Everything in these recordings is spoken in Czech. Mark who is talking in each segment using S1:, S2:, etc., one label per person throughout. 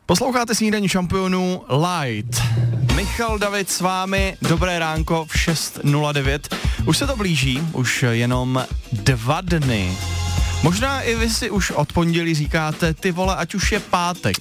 S1: Posloucháte Snídaní šampionů Light. Michal David s vámi, dobré ránko v 6:09. Už se to blíží, už jenom 2 dny. Možná i vy si už od pondělí říkáte, ty vole, ať už je pátek.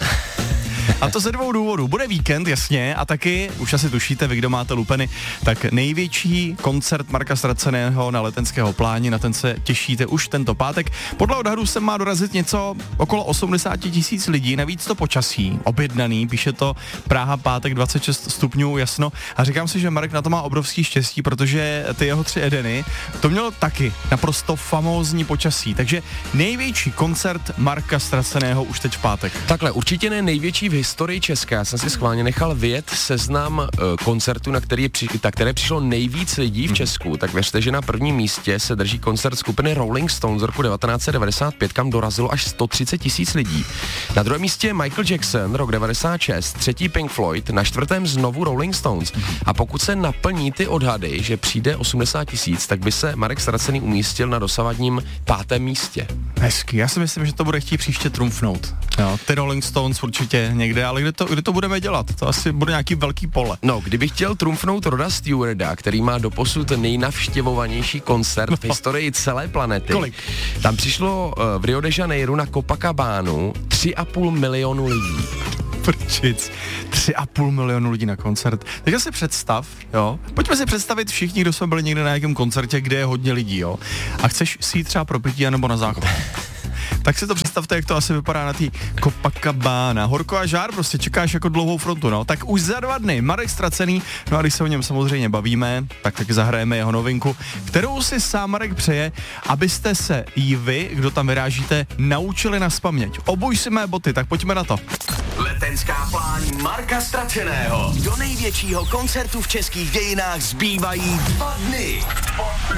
S1: A to ze 2 důvodů. Bude víkend, jasně, a taky, už asi tušíte, vy, kdo máte lupeny, tak největší koncert Marka Ztraceného na Letenského pláni, na ten se těšíte už tento pátek. Podle odhadů se má dorazit něco okolo 80 000 lidí, navíc to počasí, objednaný, píše to Praha pátek 26 stupňů, jasno. A říkám si, že Marek na to má obrovský štěstí, protože ty jeho 3 Edeny, to mělo taky naprosto famózní počasí, takže největší koncert Marka Ztraceného už teď v pátek.
S2: Takhle, určitě ne největší v historii Česka. Já jsem si schválně nechal vyjet seznam koncertů, na které přišlo nejvíc lidí v Česku. Tak věřte, že na prvním místě se drží koncert skupiny Rolling Stones z roku 1995, kam dorazilo až 130 000 lidí. Na druhém místě Michael Jackson, rok 96, třetí Pink Floyd, na 4. znovu Rolling Stones. A pokud se naplní ty odhady, že přijde 80 000, tak by se Marek Ztracený umístil na dosavadním 5. místě.
S1: Hezky, já si myslím, že to bude chtít příště trumfnout. Jo, ty Rolling Stones určitě někde, ale kde to budeme dělat? To asi bude nějaký velký pole.
S2: No, kdybych chtěl trumfnout Roda Stewarda, který má doposud nejnavštěvovanější koncert v historii celé planety.
S1: Kolik?
S2: Tam přišlo v Rio de Janeiro na Copacabánu 3,5 milionu lidí.
S1: Prčic, 3,5 milionu lidí na koncert. Takže si představ, jo, pojďme si představit všichni, kdo jsme byli někde na nějakém koncertě, kde je hodně lidí, jo, a chceš si jít třeba pro pití anebo na záchod. Tak si to představte, jak to asi vypadá na té Copacabana. Horko a žár, prostě čekáš jako dlouhou frontu, no. Tak už za 2 dny Marek Ztracený, no a když se o něm samozřejmě bavíme, tak taky zahrajeme jeho novinku, kterou si sám Marek přeje, abyste se i vy, kdo tam vyrážíte, naučili naspaměť. Obuj si mé boty, tak pojďme na to.
S3: Letenská pláň Marka Ztraceného. Do největšího koncertu v českých dějinách zbývají 2 dny.